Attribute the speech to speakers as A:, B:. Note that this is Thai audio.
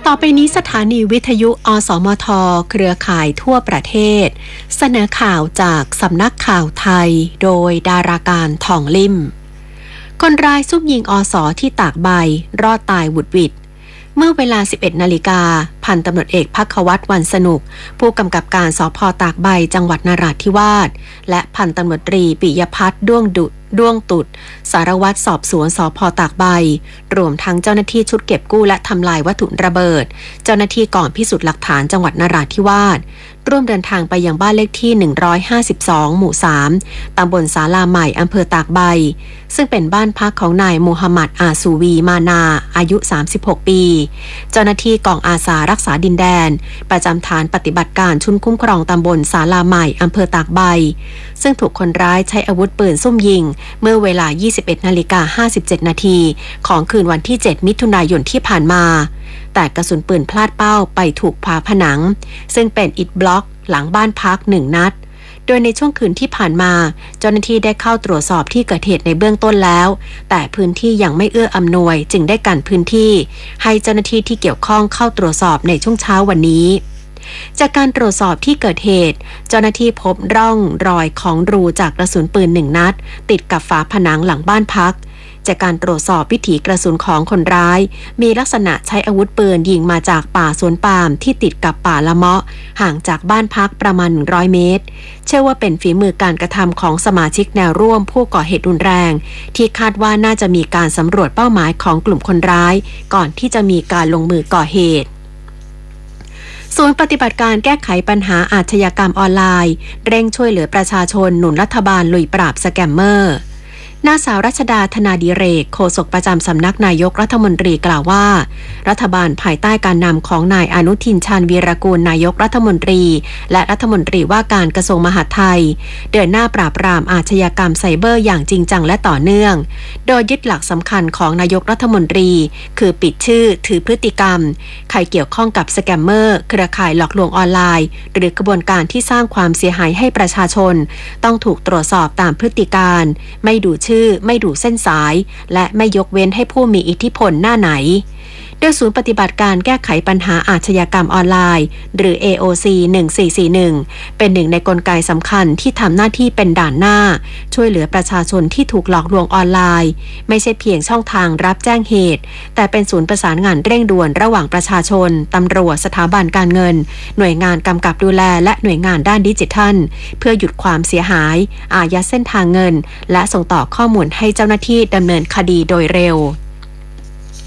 A: ต่อไปนี้สถานีวิทยุอสมทเครือข่ายทั่วประเทศเสนอข่าวจากสำนักข่าวไทยโดยดาราการทองลิ่มคนร้ายซุ่มยิงอสที่ตากใบรอดตายหวุดหวิดเมื่อเวลา 11 นาฬิกาพันตำรวจเอกภัควัตรวันสนุกผู้กำกับการสภ.ตากใบจังหวัดนราธิวาสและพันตำรวจตรีปิยพัฒน์ด้วงตุดสารวัตรสอบสวนสภ.ตากใบรวมทั้งเจ้าหน้าที่ชุดเก็บกู้และทำลายวัตถุระเบิดเจ้าหน้าที่กองพิสูจน์หลักฐานจังหวัดนราธิวาสร่วมเดินทางไปยังบ้านเลขที่152หมู่3ตำบลศาลาใหม่อำเภอตากใบซึ่งเป็นบ้านพักของนายมูฮัมหมัดอาซูวีมานาอายุ36ปีเจ้าหน้าที่กองอาสารักษาดินแดนประจำฐานปฏิบัติการชุนคุ้มครองตำบลศาลาใหม่อำเภอตากใบซึ่งถูกคนร้ายใช้อาวุธปืนซุ่มยิงเมื่อเวลา 21:57 นาทีของคืนวันที่ 7 มิถุนายนที่ผ่านมาแต่กระสุนปืนพลาดเป้าไปถูกฝาผนังซึ่งเป็นอิฐบล็อกหลังบ้านพัก1 นัดโดยในช่วงคืนที่ผ่านมาเจ้าหน้าที่ได้เข้าตรวจสอบที่เกิดเหตุในเบื้องต้นแล้วแต่พื้นที่ยังไม่เอื้ออำนวยจึงได้กันพื้นที่ให้เจ้าหน้าที่ที่เกี่ยวข้องเข้าตรวจสอบในช่วงเช้าวันนี้จากการตรวจสอบที่เกิดเหตุเจ้าหน้าที่พบร่องรอยของรูจากกระสุนปืน1 นัดติดกับฝาผนังหลังบ้านพักจากการตรวจสอบวิถีกระสุนของคนร้ายมีลักษณะใช้อาวุธปืนยิงมาจากป่าสวนปาล์มที่ติดกับป่าละเมาะห่างจากบ้านพักประมาณ100 เมตรเชื่อว่าเป็นฝีมือการกระทำของสมาชิกแนวร่วมผู้ก่อเหตุรุนแรงที่คาดว่าน่าจะมีการสำรวจเป้าหมายของกลุ่มคนร้ายก่อนที่จะมีการลงมือก่อเหตุศูนย์ปฏิบัติการแก้ไขปัญหาอาชญากรรมออนไลน์เร่งช่วยเหลือประชาชนหนุนรัฐบาลลุยปราบสแกมเมอร์นางสาวรัชดาธนาดิเรกโฆษกประจำสำนักนายกรัฐมนตรีกล่าวว่ารัฐบาลภายใต้การนำของนายอนุทินชาญวีรกูลนายกรัฐมนตรีและรัฐมนตรีว่าการกระทรวงมหาดไทยเดินหน้าปราบปรามอาชญากรรมไซเบอร์อย่างจริงจังและต่อเนื่องโดยยึดหลักสำคัญของนายกรัฐมนตรีคือปิดชื่อถือพฤติกรรมใครเกี่ยวข้องกับสแกมเมอร์เครือข่ายหลอกลวงออนไลน์หรือกระบวนการที่สร้างความเสียหายให้ประชาชนต้องถูกตรวจสอบตามพฤติการไม่ดูชื่อไม่ดูเส้นสายและไม่ยกเว้นให้ผู้มีอิทธิพลหน้าไหนโดยศูนย์ปฏิบัติการแก้ไขปัญหาอาชญากรรมออนไลน์หรือ AOC 1441เป็นหนึ่งในกลไกสำคัญที่ทำหน้าที่เป็นด่านหน้าช่วยเหลือประชาชนที่ถูกหลอกลวงออนไลน์ไม่ใช่เพียงช่องทางรับแจ้งเหตุแต่เป็นศูนย์ประสานงานเร่งด่วนระหว่างประชาชนตำรวจสถาบันการเงินหน่วยงานกำกับดูแลและหน่วยงานด้านดิจิทัลเพื่อหยุดความเสียหายอายัดเส้นทางเงินและส่งต่อข้อมูลให้เจ้าหน้าที่ดำเนินคดีโดยเร็ว